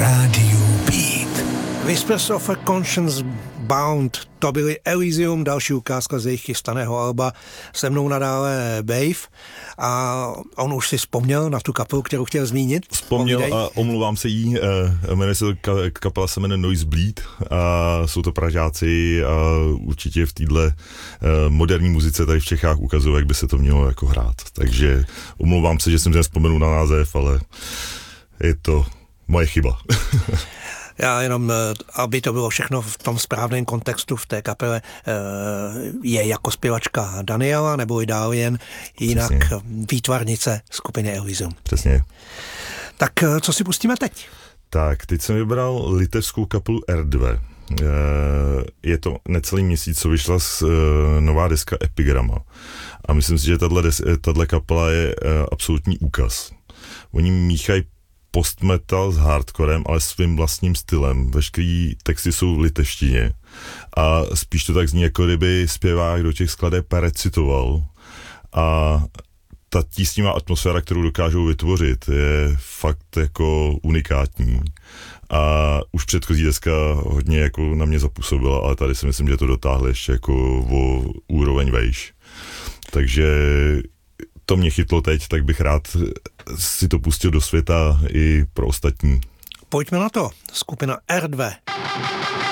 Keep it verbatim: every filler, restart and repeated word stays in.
rádiu Beat. Whispers of a Conscience Bound, to byly Elysium, další ukázka z jejich chystaného alba, Se mnou nadále Bave. A on už si vzpomněl na tu kapelu, kterou chtěl zmínit? Vzpomněl Povídej. A omlouvám se jí, jmenuje se to, kapela se jmenuje Noisebleed a jsou to Pražáci a určitě v téhle moderní muzice tady v Čechách ukazují, jak by se to mělo jako hrát. Takže omlouvám se, že jsem si vzpomenul na název, ale je to moje chyba. Já jenom, aby to bylo všechno v tom správném kontextu v té kapele, je jako zpěvačka Daniela, nebo i dál jen jinak Přesně. výtvarnice skupiny Elysium. Přesně. Tak co si pustíme teď? Tak, teď jsem vybral litevskou kapelu R dva. Je to necelý měsíc, co vyšla z nová deska Epigrama. A myslím si, že tato kapela je absolutní úkaz. Oni míchají postmetal s hardcorem, ale svým vlastním stylem. Veškerý texty jsou v litevštině a spíš to tak zní, jako kdyby zpěvák do těch skladeb recitoval. A ta tísnivá atmosféra, kterou dokážou vytvořit, je fakt jako unikátní. A už předchozí deska hodně jako na mě zapůsobila, ale tady si myslím, že to dotáhli ještě jako o úroveň vejš. Takže to mě chytlo teď, tak bych rád si to pustil do světa i pro ostatní. Pojďme na to. Skupina R dva.